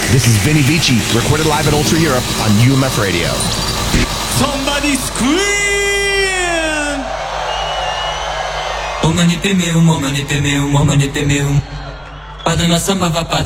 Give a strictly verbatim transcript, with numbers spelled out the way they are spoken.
This is Vinny Vici, recorded live at Ultra Europe on U M F Radio. Somebody scream! Humanité meu, humanité meu, humanité meu. Padre na samba va padre